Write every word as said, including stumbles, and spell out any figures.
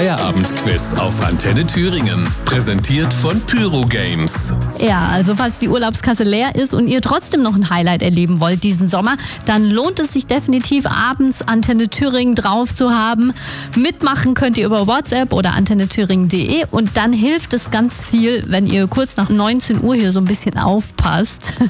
Feierabendquiz auf Antenne Thüringen. Präsentiert von Pyro Games. Ja, also falls die Urlaubskasse leer ist und ihr trotzdem noch ein Highlight erleben wollt diesen Sommer, dann lohnt es sich definitiv, abends Antenne Thüringen drauf zu haben. Mitmachen könnt ihr über WhatsApp oder antenne thüringen punkt de und dann hilft es ganz viel, wenn ihr kurz nach neunzehn Uhr hier so ein bisschen aufpasst.